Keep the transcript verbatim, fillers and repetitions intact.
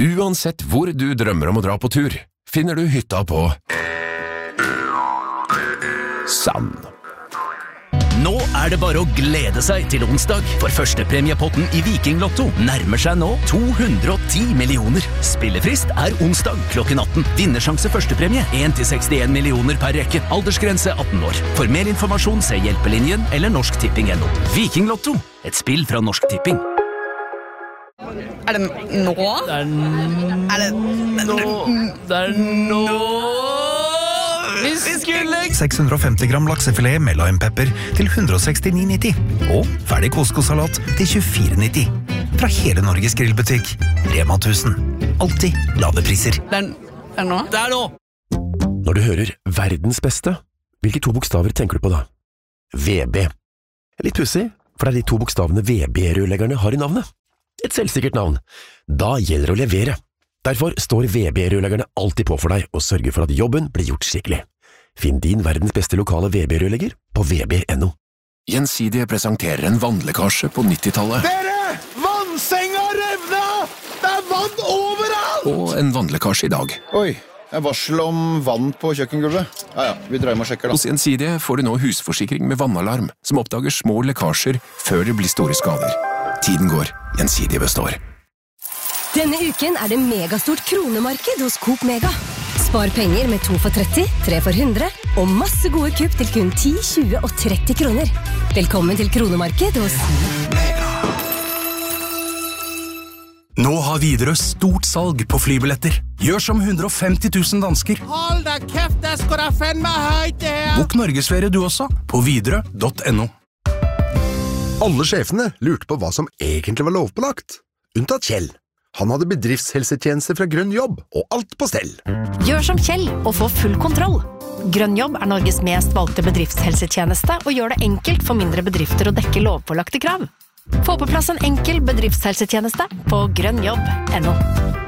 Uansett hvor du drømmer om å dra på tur, finner du hytta på Sand. Nå er det bare å glede seg til onsdag, for førstepremiepotten i Viking Lotto nærmer seg nå to hundre og ti millioner. Spillefrist er onsdag klokken atten. Vinnersjanse førstepremie en til sekstien millioner per rekke. Aldersgrense atten år. For mer informasjon se Hjelpelinjen eller Norsk Tipping punktum no. Viking Lotto, et spill fra Norsk Tipping. Er det nå? Det er n- Er det nå. Det er nå. Vi skulle seks hundre og femti gram laksefilet med limepepper til ett hundre og sekstini nitti. Og ferdig Costco-salat til tjuefire nitti. Fra hele Norges grillbutikk. Rema tusen. Alltid lave priser. Det er, er det nå? Det er nå. Når du hører verdens beste, hvilke to bokstaver tenker du på da? V B. Litt pussig, for det er de to bokstavene V B-rørleggerne har i navnet. Et selvsikkert navn. Da gjelder det å levere. Derfor står V B-rørleggerne alltid på for deg og sørger for at jobben blir gjort skikkelig. Finn din verdens beste lokale V B-rørlegger på v b punktum no. Gjensidige presenterer en vannlekkasje på nittitallet. Dere! Vannsenga revna! Det er vann overalt! Og en vannlekkasje i dag. Oi, jeg varsel om vann på kjøkkengulvet. Ja, ja, vi drar hjem og sjekker da. Hos Gjensidige får du nå husforsikring med vannalarm, som oppdager små lekkasjer før det blir store skader. Tiden går, Gjensidige består. Denne uken er det megastort kronemarked hos Coop Mega. Spar penger med to for tretti, tre for hundre, og masse gode kupp til kun ti, tjue og tretti kroner. Velkommen til kronemarked hos Mega. Nå har Widerøe stort salg på flybilletter. Gjør som hundre og femti tusen dansker. Hold da kæft, der skal der fandme højt det her. Bok Norgesferie du også, på widerøe punktum no. Alle sjefene lurte på hva som egentlig var lovpålagt. Unntatt Kjell. Han hadde bedriftshelsetjenester fra Grønn Jobb, og alt på stell. Gjør som Kjell og få full kontroll. Grønn Jobb er Norges mest valgte bedriftshelsetjeneste og gjør det enkelt for mindre bedrifter å dekke lovpålagte krav. Få på plass en enkel bedriftshelsetjeneste på grønn jobb punktum no.